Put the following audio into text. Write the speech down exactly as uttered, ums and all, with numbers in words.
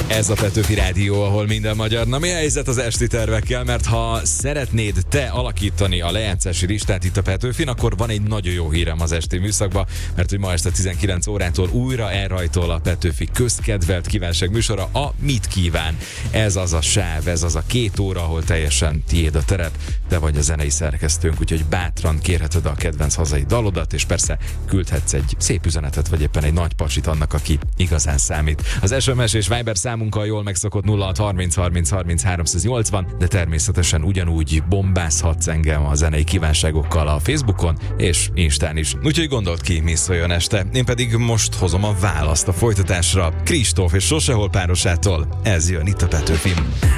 Ez a Petőfi Rádió, ahol minden magyar. Na, mi a helyzet az esti tervekkel? Mert ha szeretnéd te alakítani a lejátszási listát itt a Petőfin, akkor van egy nagyon jó hírem az esti műszakba, mert hogy ma este tizenkilenc órától újra elrajtol a Petőfi közkedvelt kívánság műsora, a Mit kíván. Ez az a sáv, ez az a két óra, ahol teljesen tiéd a terep, te vagy a zenei szerkesztőnk, úgyhogy bátran kérheted a kedvenc hazai dalodat, és persze küldhetsz egy szép üzenetet, vagy éppen egy nagy pacsit annak, aki igazán számít. Az es em es és Viber számunkkal jól megszokott nulla hat harminc harminc harminc háromszáznyolcvan, de természetesen ugyanúgy bombázhatsz engem a zenei kívánságokkal a Facebookon és Instán is. Úgyhogy gondold ki, mi szóljon este. Én pedig most hozom a választ a folytatásra Kristóf és Sosehol párosától. Ez jön itt a Petőfin.